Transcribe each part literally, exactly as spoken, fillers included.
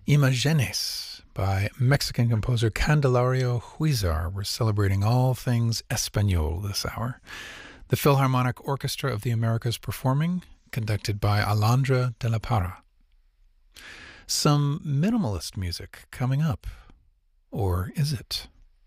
Imagenes by Mexican composer Candelario Huizar. We're celebrating all things Espanol this hour. The Philharmonic Orchestra of the Americas performing, conducted by Alondra de la Parra. Some minimalist music coming up. Or is it?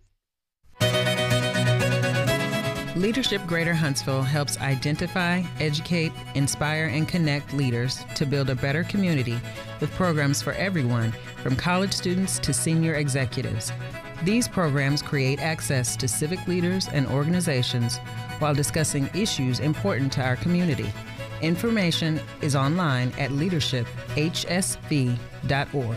Leadership Greater Huntsville helps identify, educate, inspire, and connect leaders to build a better community with programs for everyone, from college students to senior executives. These programs create access to civic leaders and organizations while discussing issues important to our community. Information is online at leadership h s v dot org.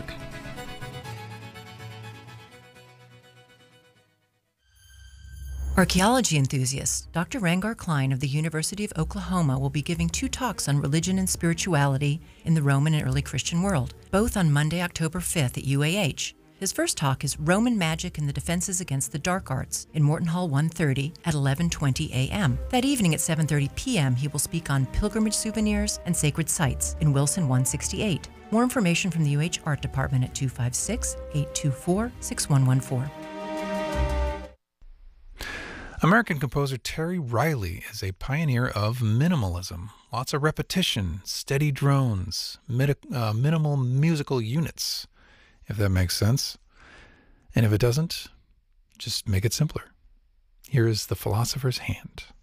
Archaeology enthusiast Doctor Rangar Klein of the University of Oklahoma will be giving two talks on religion and spirituality in the Roman and early Christian world, both on Monday, October fifth at U A H. His first talk is Roman Magic and the Defenses Against the Dark Arts in Morton Hall one thirty at eleven twenty a m That evening at seven thirty p m he will speak on pilgrimage souvenirs and sacred sites in Wilson one sixty-eight. More information from the U H Art Department at two five six, eight two four, six one one four. American composer Terry Riley is a pioneer of minimalism. Lots of repetition, steady drones, midi- uh, minimal musical units, if that makes sense. And if it doesn't, just make it simpler. Here is The Philosopher's Hand.